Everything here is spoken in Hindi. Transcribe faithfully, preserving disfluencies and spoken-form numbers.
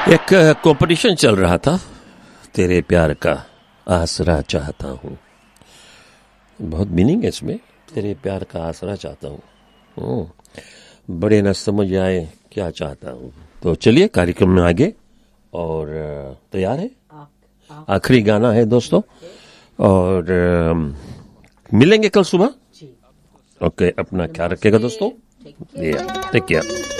एक कंपटीशन चल रहा था, तेरे प्यार का आसरा चाहता हूँ। बहुत मीनिंग है इसमें, तेरे प्यार का आसरा चाहता हूँ। बड़े न समझ आए क्या चाहता हूँ। तो चलिए कार्यक्रम में आगे, और तैयार है, आखिरी गाना है दोस्तों, और मिलेंगे कल सुबह। ओके, अपना ख्याल रखिएगा दोस्तों। Take care.